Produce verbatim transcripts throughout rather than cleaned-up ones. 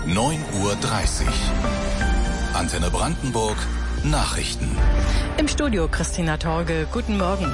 neun Uhr dreißig. Antenne Brandenburg, Nachrichten. Im Studio Christina Torge, guten Morgen.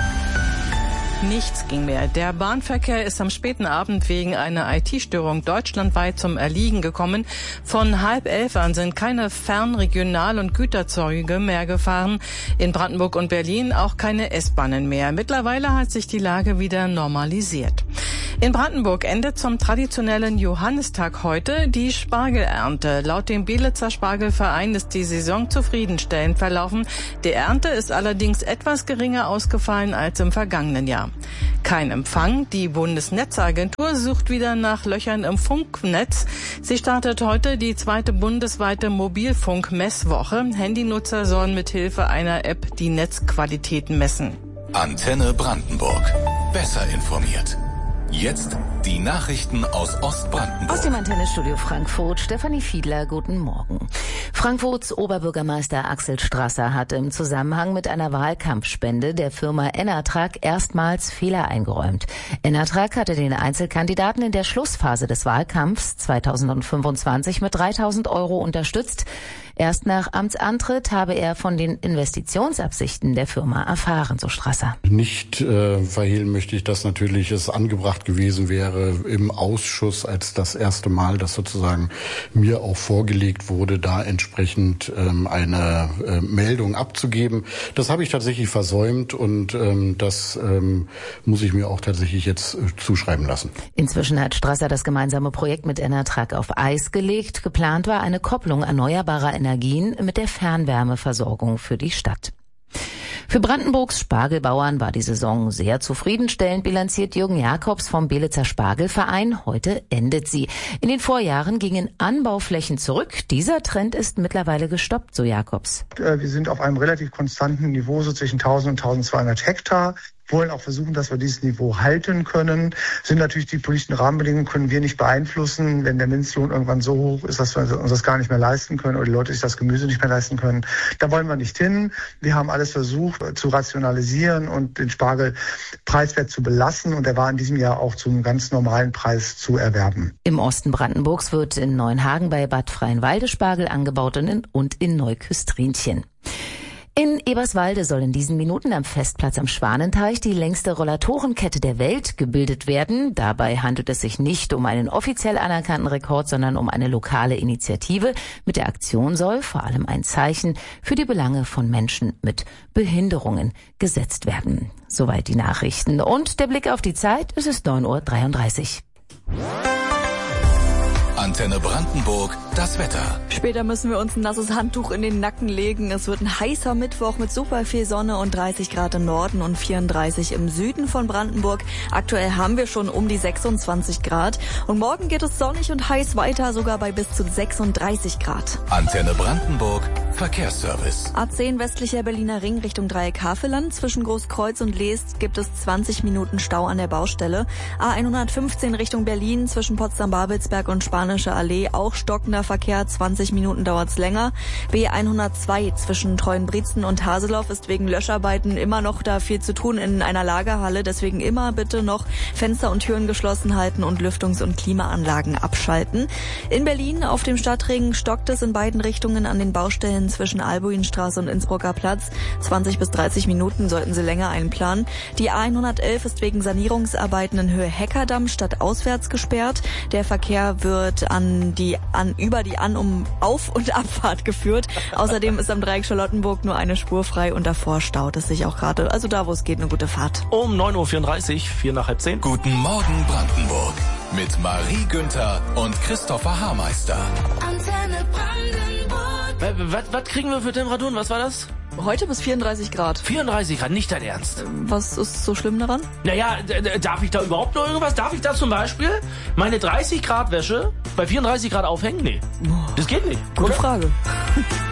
Nichts ging mehr. Der Bahnverkehr ist am späten Abend wegen einer I T-Störung deutschlandweit zum Erliegen gekommen. Von halb elf an sind keine Fern-, Regional- und Güterzeuge mehr gefahren. In Brandenburg und Berlin auch keine S-Bahnen mehr. Mittlerweile hat sich die Lage wieder normalisiert. In Brandenburg endet zum traditionellen Johannistag heute die Spargelernte. Laut dem Belitzer Spargelverein ist die Saison zufriedenstellend verlaufen. Die Ernte ist allerdings etwas geringer ausgefallen als im vergangenen Jahr. Kein Empfang. Die Bundesnetzagentur sucht wieder nach Löchern im Funknetz. Sie startet heute die zweite bundesweite Mobilfunk-Messwoche. Handynutzer sollen mit Hilfe einer App die Netzqualität messen. Antenne Brandenburg. Besser informiert. Jetzt die Nachrichten aus Ostbrandenburg. Aus dem Antennestudio Frankfurt, Stefanie Fiedler, guten Morgen. Frankfurts Oberbürgermeister Axel Strasser hat im Zusammenhang mit einer Wahlkampfspende der Firma Enatrag erstmals Fehler eingeräumt. Enatrag hatte den Einzelkandidaten in der Schlussphase des Wahlkampfs zweitausendfünfundzwanzig mit dreitausend Euro unterstützt. Erst nach Amtsantritt habe er von den Investitionsabsichten der Firma erfahren, so Strasser. Nicht äh, verhehlen möchte ich, dass natürlich es angebracht gewesen wäre, im Ausschuss als das erste Mal, dass sozusagen mir auch vorgelegt wurde, da entsprechend ähm, eine äh, Meldung abzugeben. Das habe ich tatsächlich versäumt und ähm, das ähm, muss ich mir auch tatsächlich jetzt äh, zuschreiben lassen. Inzwischen hat Strasser das gemeinsame Projekt mit Enatrag auf Eis gelegt. Geplant war eine Kopplung erneuerbarer Energien mit der Fernwärmeversorgung für die Stadt. Für Brandenburgs Spargelbauern war die Saison sehr zufriedenstellend, bilanziert Jürgen Jakobs vom Belitzer Spargelverein. Heute endet sie. In den Vorjahren gingen Anbauflächen zurück. Dieser Trend ist mittlerweile gestoppt, so Jakobs. Wir sind auf einem relativ konstanten Niveau, so zwischen tausend und tausendzweihundert Hektar. Wollen auch versuchen, dass wir dieses Niveau halten können. Sind natürlich die politischen Rahmenbedingungen, können wir nicht beeinflussen. Wenn der Mindestlohn irgendwann so hoch ist, dass wir uns das gar nicht mehr leisten können oder die Leute sich das Gemüse nicht mehr leisten können, da wollen wir nicht hin. Wir haben alles versucht zu rationalisieren und den Spargel preiswert zu belassen und er war in diesem Jahr auch zum ganz normalen Preis zu erwerben. Im Osten Brandenburgs wird in Neuenhagen bei Bad Freienwalde Spargel angebaut und in Neuküstrinchen. In Eberswalde soll in diesen Minuten am Festplatz am Schwanenteich die längste Rollatorenkette der Welt gebildet werden. Dabei handelt es sich nicht um einen offiziell anerkannten Rekord, sondern um eine lokale Initiative. Mit der Aktion soll vor allem ein Zeichen für die Belange von Menschen mit Behinderungen gesetzt werden. Soweit die Nachrichten. Und der Blick auf die Zeit, es ist neun Uhr dreiunddreißig. Antenne Brandenburg, das Wetter. Später müssen wir uns ein nasses Handtuch in den Nacken legen. Es wird ein heißer Mittwoch mit super viel Sonne und dreißig Grad im Norden und vierunddreißig im Süden von Brandenburg. Aktuell haben wir schon um die sechsundzwanzig Grad. Und morgen geht es sonnig und heiß weiter, sogar bei bis zu sechsunddreißig Grad. Antenne Brandenburg, Verkehrsservice. A zehn westlicher Berliner Ring Richtung Dreieck Havelland. Zwischen Großkreuz und Leest gibt es zwanzig Minuten Stau an der Baustelle. A hundertfünfzehn Richtung Berlin zwischen Potsdam-Babelsberg und Spanische Allee auch stockender Verkehr, zwanzig Minuten dauert's länger. B hundertzwei zwischen Treuenbrietzen und Haseloff ist wegen Löscharbeiten immer noch da viel zu tun in einer Lagerhalle. Deswegen immer bitte noch Fenster und Türen geschlossen halten und Lüftungs- und Klimaanlagen abschalten. In Berlin auf dem Stadtring stockt es in beiden Richtungen an den Baustellen zwischen Albuinstraße und Innsbrucker Platz. zwanzig bis dreißig Minuten sollten Sie länger einplanen. Die A hundertelf ist wegen Sanierungsarbeiten in Höhe Heckerdamm stadtauswärts gesperrt. Der Verkehr wird an die an über die An- um Auf- und Abfahrt geführt. Außerdem ist am Dreieck Charlottenburg nur eine Spur frei und davor staut es sich auch gerade. Also da, wo es geht, eine gute Fahrt. Um neun Uhr vierunddreißig, vier nach halb zehn. Guten Morgen Brandenburg mit Marie Günther und Christopher Haarmeister. Antenne Brandenburg. Was, was kriegen wir für Temperaturen? Was war das? Heute bis vierunddreißig Grad. vierunddreißig Grad, nicht dein Ernst. Was ist so schlimm daran? Naja, darf ich da überhaupt noch irgendwas? Darf ich da zum Beispiel meine dreißig Grad Wäsche bei vierunddreißig Grad aufhängen? Nee, das geht nicht. Gute Frage.